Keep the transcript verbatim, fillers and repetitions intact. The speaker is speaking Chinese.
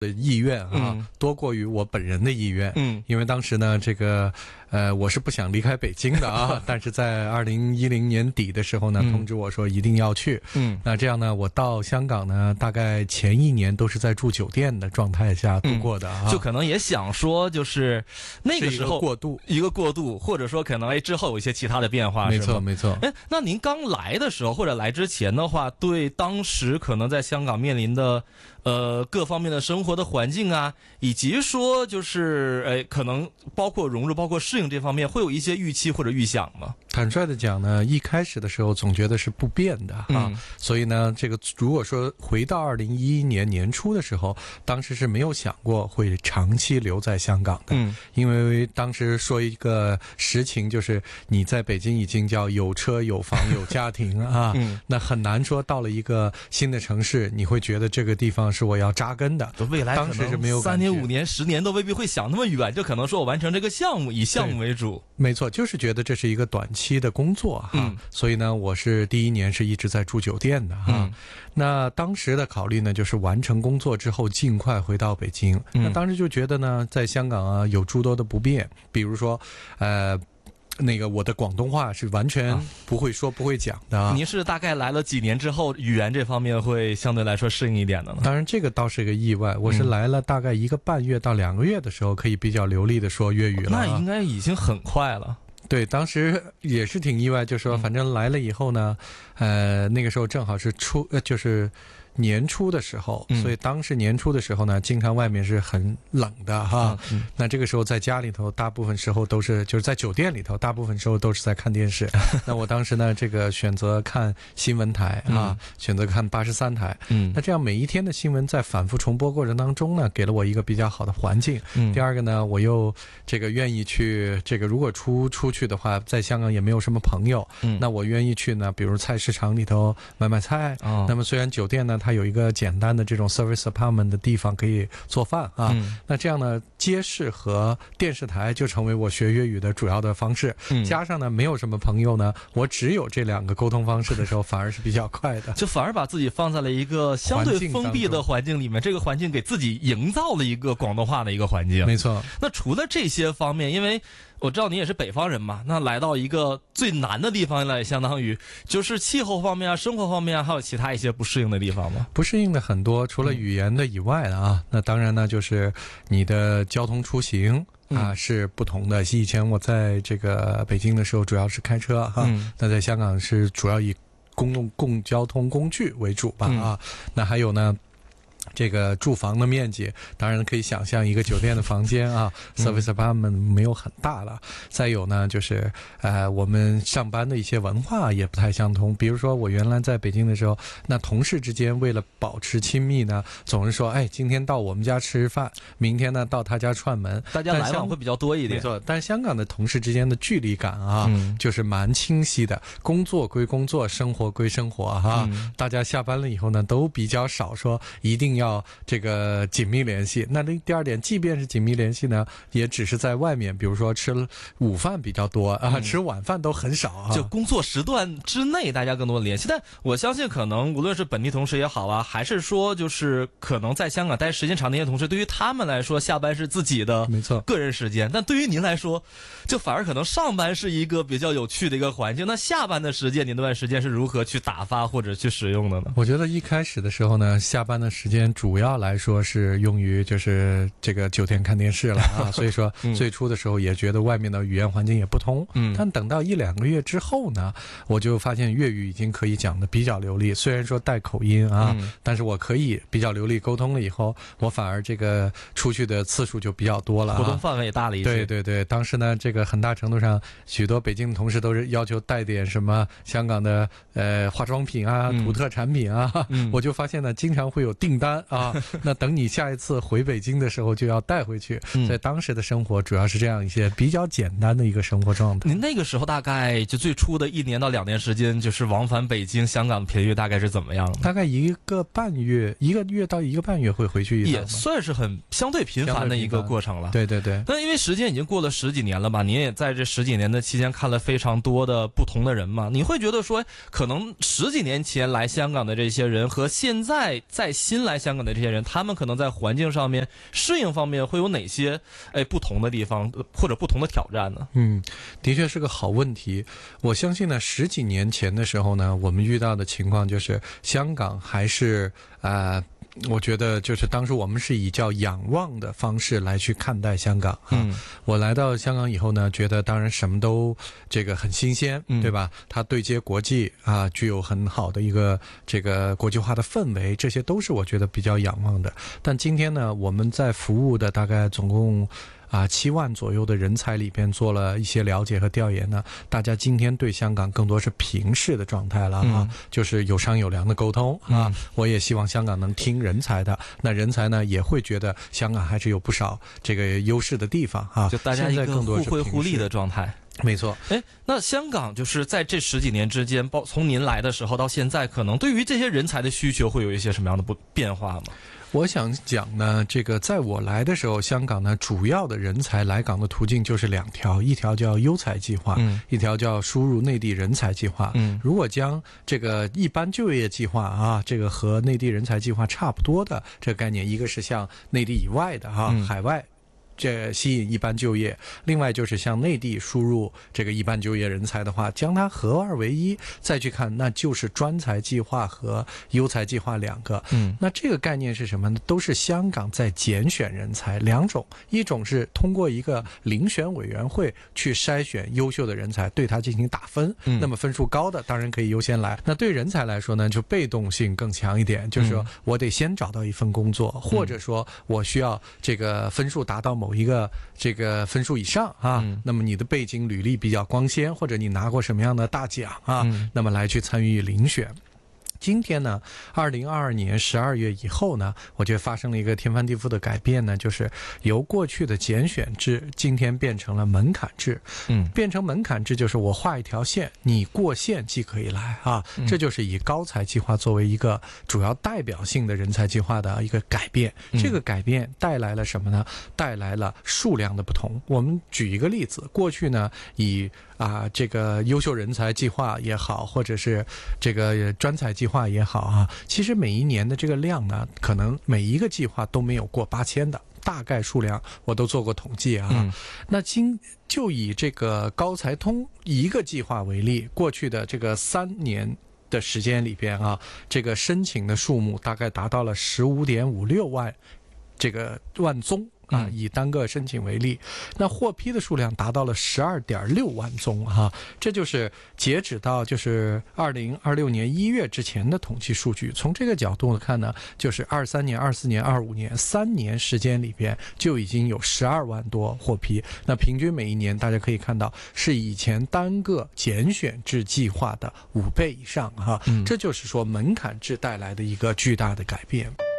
的意愿啊， 嗯、 多过于我本人的意愿。 嗯， 因为当时呢，这个呃，我是不想离开北京的啊，但是在二零一零年底的时候呢， 嗯、 通知我说一定要去。 嗯， 那这样呢，我到香港呢，大概前一年都是在住酒店的状态下度过的啊， 嗯、就可能也想说，就是那个时候一个过渡， 一个过渡，或者说可能哎之后有一些其他的变化。 没错，没错。 哎，那您刚来的时候或者来之前的话，对当时可能在香港面临的呃各方面的生活的环境啊，以及说就是哎可能包括融入、包括适应这方面，会有一些预期或者预想吗？ 坦率的讲呢，一开始的时候总觉得是不变的啊， 嗯、 所以呢，这个如果说回到二零一一年年初的时候，当时是没有想过会长期留在香港的， 嗯， 因为当时说一个实情，就是你在北京已经叫有车有房有家庭啊， 嗯， 那很难说到了一个新的城市，你会觉得这个地方是我要扎根的。 未来当时是没有三年、五年、十年都未必会想那么远，就可能说我完成这个项目，以项目为主。 没错，就是觉得这是一个短期的工作哈、 嗯， 所以呢，我是第一年是一直在住酒店的哈、 嗯。 那当时的考虑呢，就是完成工作之后尽快回到北京。 嗯、 那当时就觉得呢，在香港啊有诸多的不便，比如说，呃。那个我的广东话是完全不会说、啊、不会讲的、啊。 您是大概来了几年之后，语言这方面会相对来说适应一点的呢？ 当然，这个倒是个意外。我是来了大概一个半月到两个月的时候，可以比较流利的说粤语了、啊。 那应该已经很快了。 对，当时也是挺意外，就说反正来了以后呢，呃，那个时候正好是初，呃，就是年初的时候，所以当时年初的时候呢，经常外面是很冷的哈。 嗯、 那这个时候在家里头，大部分时候都是就是在酒店里头，大部分时候都是在看电视。那我当时呢，这个选择看新闻台啊，嗯、选择看八十三台。 嗯， 那这样每一天的新闻在反复重播过程当中呢，给了我一个比较好的环境。 嗯， 第二个呢，我又这个愿意去这个，如果出出去的话，在香港也没有什么朋友。 嗯， 那我愿意去呢，比如菜市场里头买买菜。 哦， 那么虽然酒店呢，它有一个简单的这种 service apartment 的地方可以做饭啊， 嗯、 那这样呢，街市和电视台就成为我学粤语的主要的方式。 嗯、 加上呢，没有什么朋友呢，我只有这两个沟通方式的时候，反而是比较快的， 就反而把自己放在了一个相对封闭的环境里面，这个环境给自己营造了一个广东话的一个环境。 没错。 那除了这些方面，因为我知道你也是北方人嘛，那来到一个最南的地方来，相当于就是气候方面啊、生活方面啊，还有其他一些不适应的地方吗？ 不适应的很多，除了语言的以外的啊，嗯、那当然呢，就是你的交通出行啊、嗯、是不同的。以前我在这个北京的时候，主要是开车哈、嗯，那在香港是主要以公共共交通工具为主吧啊，嗯、那还有呢。这个住房的面积，当然可以想象一个酒店的房间啊、嗯、，service apartment 没有很大了。再有呢，就是呃，我们上班的一些文化也不太相同。比如说，我原来在北京的时候，那同事之间为了保持亲密呢，总是说，哎，今天到我们家吃饭，明天呢到他家串门， 大家来往会比较多一点。 没错，但香港的同事之间的距离感啊，嗯、就是蛮清晰的。工作归工作，生活归生活哈、啊嗯。大家下班了以后呢，都比较少说一定要。要这个紧密联系。那第二点，即便是紧密联系呢，也只是在外面，比如说吃午饭比较多啊，嗯、吃晚饭都很少啊。 就工作时段之内，大家更多的联系。但我相信，可能无论是本地同事也好啊，还是说就是可能在香港待时间长的一些同事，对于他们来说，下班是自己的没错个人时间。但对于您来说，就反而可能上班是一个比较有趣的一个环境。那下班的时间，您那段时间是如何去打发或者去使用的呢？ 我觉得一开始的时候呢，下班的时间主要来说是用于就是这个酒店看电视了啊，所以说最初的时候也觉得外面的语言环境也不同，嗯，但等到一两个月之后呢，我就发现粤语已经可以讲得比较流利，虽然说带口音啊，嗯、但是我可以比较流利沟通了以后，我反而这个出去的次数就比较多了、啊， 活动范围也大了一些。 对对对，当时呢，这个很大程度上，许多北京的同事都是要求带点什么香港的呃化妆品啊、土特产品啊，嗯、我就发现呢，经常会有订单啊。那等你下一次回北京的时候就要带回去，嗯、所以当时的生活主要是这样一些比较简单的一个生活状态。 您那个时候大概就最初的一年到两年时间，就是往返北京、香港的频率大概是怎么样的？ 大概一个半月，一个月到一个半月会回去一趟， 也算是很相对频繁的一个过程了。 对对对。 但因为时间已经过了十几年了吧，您也在这十几年的期间看了非常多的不同的人嘛，你会觉得说，可能十几年前来香港的这些人和现在在新来香港的这些人，他们可能在环境上面适应方面会有哪些哎不同的地方或者不同的挑战呢？ 嗯，的确是个好问题。我相信呢，十几年前的时候呢，我们遇到的情况就是香港还是呃。我觉得就是当时我们是以叫仰望的方式来去看待香港啊。嗯、我来到香港以后呢，觉得当然什么都这个很新鲜，嗯、对吧？它对接国际啊，具有很好的一个这个国际化的氛围，这些都是我觉得比较仰望的。但今天呢，我们在服务的大概总共啊，七万左右的人才里边做了一些了解和调研呢，大家今天对香港更多是平视的状态了啊，嗯、就是有商有量的沟通啊。嗯、我也希望香港能听人才的，那人才呢也会觉得香港还是有不少这个优势的地方啊。 就大家一个互惠互利的状态。 没错， 哎，那香港就是在这十几年之间，包从您来的时候到现在，可能对于这些人才的需求会有一些什么样的不变化吗？ 我想讲呢，这个在我来的时候，香港呢主要的人才来港的途径就是两条，一条叫优才计划，嗯、一条叫输入内地人才计划。嗯、如果将这个一般就业计划啊，这个和内地人才计划差不多的这个概念，一个是向内地以外的哈、啊嗯、海外。这吸引一般就业，另外就是向内地输入这个一般就业人才的话，将它合二为一，再去看，那就是专才计划和优才计划两个。嗯，那这个概念是什么呢？都是香港在拣选人才两种，一种是通过一个遴选委员会去筛选优秀的人才，对他进行打分。嗯，那么分数高的当然可以优先来。那对人才来说呢，就被动性更强一点，就是说我得先找到一份工作，嗯、或者说我需要这个分数达到某一个这个分数以上啊，嗯、那么你的背景履历比较光鲜，或者你拿过什么样的大奖啊，嗯、那么来去参与遴选。今天呢，二零二二年十二月以后呢，我觉得发生了一个天翻地覆的改变呢，就是由过去的拣选制，今天变成了门槛制。嗯，变成门槛制就是我画一条线，你过线即可以来啊。嗯、这就是以高才计划作为一个主要代表性的人才计划的一个改变。嗯、这个改变带来了什么呢？带来了数量的不同。我们举一个例子，过去呢，以啊，这个优秀人才计划也好，或者是这个专才计划也好啊，其实每一年的这个量呢，可能每一个计划都没有过八千的，大概数量我都做过统计啊。嗯、那今就以这个高才通一个计划为例，过去的这个三年的时间里边啊，这个申请的数目大概达到了十五点五六万这个万宗。啊，以单个申请为例，那获批的数量达到了十二点六万宗哈、啊，这就是截止到就是二零二六年一月之前的统计数据。从这个角度看呢，就是二三年、二四年、二五年三年时间里边就已经有十二万多获批，那平均每一年大家可以看到是以前单个拣选制计划的五倍以上哈、啊，嗯、这就是说门槛制带来的一个巨大的改变。